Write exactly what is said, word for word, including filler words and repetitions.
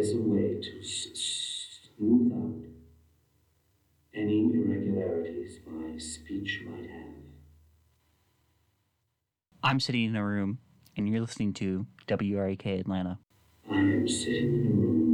as a way to s- s- smooth out any irregularities my speech might have. I'm sitting in a room, and you're listening to W R A K Atlanta. I am sitting in a room